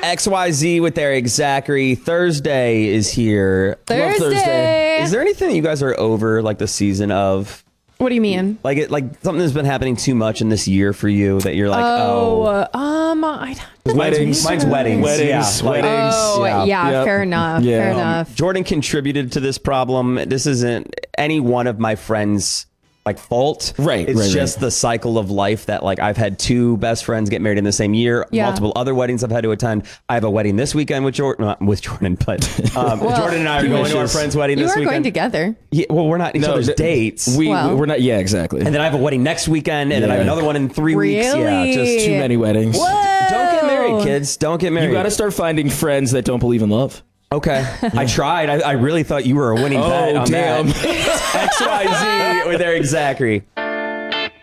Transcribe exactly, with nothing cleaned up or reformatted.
X Y Z with Eric Zachary. Thursday is here. Thursday. Love Thursday. Is there anything that you guys are over, like the season of? What do you mean? Like it, like something that's been happening too much in this year for you that you're like, oh, oh, um, I don't weddings, mine's weddings, Weddings, yeah, like- weddings. Oh, Yeah. yeah, Yep. fair enough. Yeah. Fair Um, enough. Jordan contributed to this problem. This isn't any one of my friends' like fault. Right, It's right, just right. the cycle of life that like I've had two best friends get married in the same year. Yeah. Multiple other weddings I've had to attend. I have a wedding this weekend with Jordan, not with Jordan, but um, Well, Jordan and I are going to our wishes. friend's wedding You this are weekend. going together. Yeah, well, we're not each other's th- dates. We Well. we're not. Yeah, exactly. and then I have a wedding next weekend, and then I have Yeah. another one in three weeks. Yeah, Really? just Too many weddings. don't get married, kids. Don't get married. You got to start finding friends that don't believe in love. Okay. I tried. I, I really thought you were a winning Oh, bet on damn. that. X Y Z with Eric Zachary.